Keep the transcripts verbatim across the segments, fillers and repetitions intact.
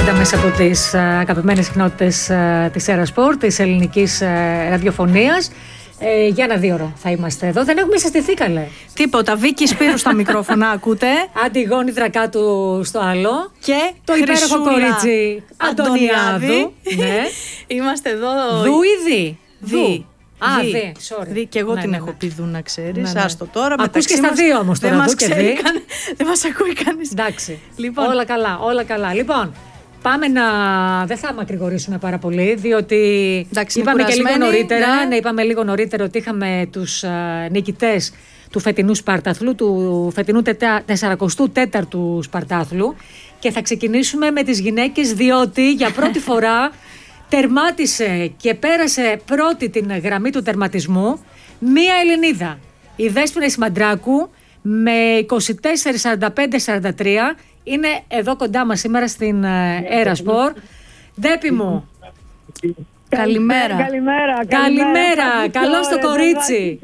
πάντα μέσα από τις αγαπημένες συχνότητες της Aerosport, της ελληνικής ραδιοφωνίας. Ε, για ένα δύο ώρα θα είμαστε εδώ. Δεν έχουμε συστηθεί καλέ. Τίποτα. Βίκη Σπύρου στα μικρόφωνα, ακούτε. Αντιγόνη Δρακάτου στο άλλο. Και το υπέροχο κορίτσι Αντωνιάδου. Ναι. Είμαστε εδώ. Δου ή δι. Δι. Α, δι. δι. Sorry. Δι. Και εγώ ναι, την ναι, έχω ναι. πει Δου, να ξέρεις. Ναι, ναι. Άστο τώρα. Ακούς και στα δύο όμως τώρα. Δεν μας και ξέρει δι. καν... Δεν μας ακούει κανείς. Εντάξει. Λοιπόν. Όλα καλά, όλα καλά. Λοιπόν, πάμε να. Δεν θα μακρηγορήσουμε πάρα πολύ, διότι Εντάξει, είπαμε και λίγο νωρίτερα. Ναι. Ναι, είπαμε λίγο νωρίτερα ότι είχαμε τους uh, νικητές του φετινού Σπαρτάθλου, του φετινού τεσσαρακοστού τέταρτου Σπαρτάθλου. Και θα ξεκινήσουμε με τις γυναίκες, διότι για πρώτη φορά τερμάτισε και πέρασε πρώτη την γραμμή του τερματισμού μία Ελληνίδα. Η Δέσποινα Σιμαντράκου με είκοσι τέσσερα σαράντα πέντε σαράντα τρία είναι εδώ κοντά μας σήμερα στην Aerosport. Ντέπη μου. Καλημέρα. Καλημέρα. Καλημέρα. Καλώς το κορίτσι.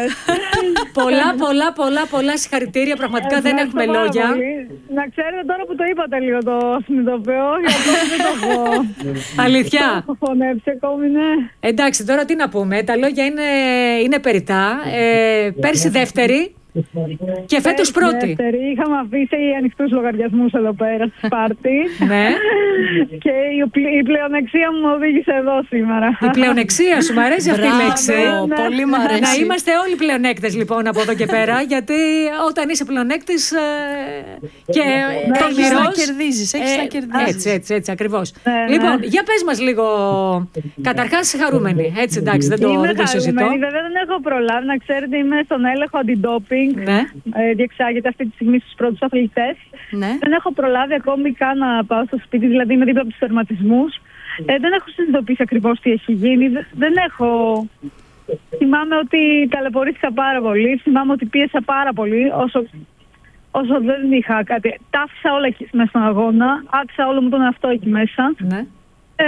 πολλά, πολλά, πολλά, πολλά συγχαρητήρια. Πραγματικά δεν έχουμε λόγια. Να ξέρετε τώρα που το είπατε λίγο το συνειδητοποιώ, γιατί δεν το έχω. Αλήθεια. Το έχω φωνέψει ακόμη, ναι. Εντάξει, τώρα τι να πούμε. Τα λόγια είναι, είναι περιττά. Ε, πέρσι δεύτερη. Και φέτος πρώτη. Δεύτερη. Είχαμε αφήσει ανοιχτούς λογαριασμούς εδώ πέρα στη Σπάρτη. Ναι. Και η, η πλεονεξία μου οδήγησε εδώ σήμερα. Η πλεονεξία σου, μ' αρέσει αυτή η λέξη. Ναι. Πολύ μ' αρέσει. Να είμαστε όλοι πλεονέκτες λοιπόν από εδώ και πέρα. Γιατί όταν είσαι πλεονέκτης ε, και ναι, έχεις να κερδίζεις. Έχεις ε, να κερδίζεις. Έτσι, έτσι, έτσι ακριβώς. Ναι, λοιπόν, ναι. για πες μας λίγο. Καταρχάς χαρούμενη. Έτσι, εντάξει, δεν το, δεν το συζητώ. Βέβαια δεν έχω προλάβει. Να ξέρετε, είμαι στον έλεγχο αντιντόπινγκ. Ναι. Ε, διεξάγεται αυτή τη στιγμή στους πρώτους αθλητές. Ναι. Δεν έχω προλάβει ακόμη καν να πάω στο σπίτι, δηλαδή είμαι δίπλα από τους τερματισμούς. Ε, δεν έχω συνειδητοποιήσει ακριβώς τι έχει γίνει. Δεν έχω. Θυμάμαι ότι ταλαιπωρήθηκα πάρα πολύ. Θυμάμαι ότι πίεσα πάρα πολύ. Όσο, όσο δεν είχα κάτι. Τα άφησα όλα εκεί μέσα στον αγώνα. Άκουσα όλο μου τον εαυτό εκεί μέσα. Ναι. Ε,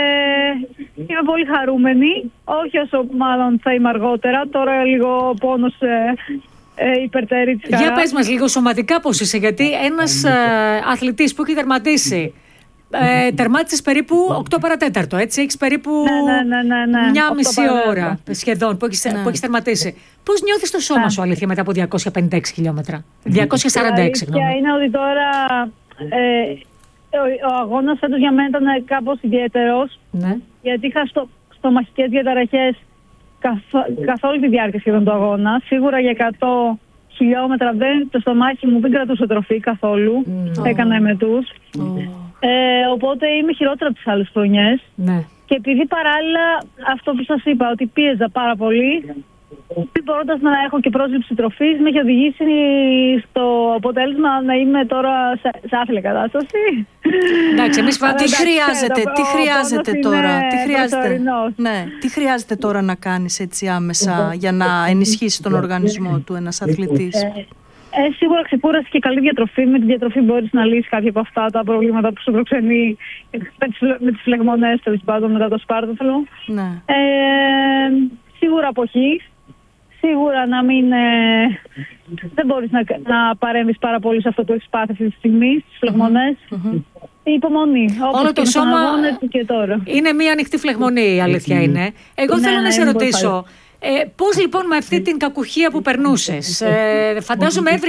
είμαι πολύ χαρούμενη. Όχι όσο μάλλον θα είμαι αργότερα. Τώρα λίγο ο πόνος ε, ε, υπερτερεί της χαράς. Για πες μας λίγο σωματικά πώς είσαι, γιατί ένας ε, αθλητής που έχει τερματίσει ε, τερμάτισες περίπου οκτώ παρατέταρτο, έτσι, έχεις περίπου ναι, ναι, ναι, ναι, ναι. μια μισή ώρα σχεδόν που έχεις, ναι. που έχεις τερματίσει. Πώς νιώθεις το σώμα ναι. σου, αλήθεια, μετά από διακόσια πενήντα έξι χιλιόμετρα, διακόσια σαράντα έξι Η αλήθεια είναι ότι τώρα ε, ο, ο αγώνας φέτος για μένα ήταν κάπως ιδιαίτερος, ναι. γιατί είχα στο, στομαχικές διαταραχές καθ, καθ' όλη τη διάρκεια σχεδόν του αγώνα. Σίγουρα για εκατό χιλιόμετρα δεν, το στομάχι μου δεν κρατούσε τροφή καθόλου, mm. έκανα εμετούς. Mm. Ε, οπότε είμαι χειρότερα από τις άλλες χρονιές. Ναι. Και επειδή παράλληλα αυτό που σας είπα, ότι πίεζα πάρα πολύ, μην μπορώντας να έχω και πρόσληψη τροφής, με έχει οδηγήσει στο αποτέλεσμα να είμαι τώρα σε, σε άθλια κατάσταση. Εντάξει, εμείς τι χρειάζεται, τι χρειάζεται τώρα, τι χρειάζεται, ναι, τι χρειάζεται τώρα να κάνεις έτσι άμεσα για να ενισχύσει τον οργανισμό του ένας αθλητής? Ε, ε, σίγουρα ξεκούραση και καλή διατροφή. Με τη διατροφή μπορείς να λύσεις κάποια από αυτά τα προβλήματα που σου προξενεί με τις φλεγμονές, τέλος πάντων, μετά το Σπάρταθλο. Ναι. Ε, σίγουρα αποχή. Σίγουρα να μην. Ε, δεν μπορείς να, να παρέμβεις πάρα πολύ σε αυτό που έχεις πάθει αυτή τη στιγμή, στις φλεγμονές. Mm-hmm. Η υπομονή. Όλο το σώμα και τώρα. Είναι μία ανοιχτή φλεγμονή, η αλήθεια mm-hmm. είναι. Εγώ ναι, θέλω ναι, να σε ρωτήσω. Ε, πώς λοιπόν με αυτή την κακουχία που περνούσες, ε, φαντάζομαι έβρι